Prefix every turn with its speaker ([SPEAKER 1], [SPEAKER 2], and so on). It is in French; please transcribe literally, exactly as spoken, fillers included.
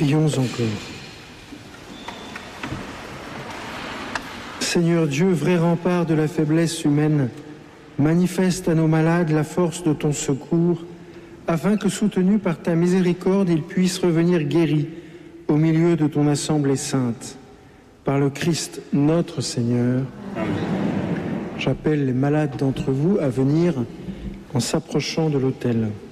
[SPEAKER 1] Prions encore. Seigneur Dieu, vrai rempart de la faiblesse humaine, manifeste à nos malades la force de ton secours, afin que, soutenus par ta miséricorde, ils puissent revenir guéris au milieu de ton assemblée sainte. Par le Christ notre Seigneur. Amen. J'appelle les malades d'entre vous à venir en s'approchant de l'autel.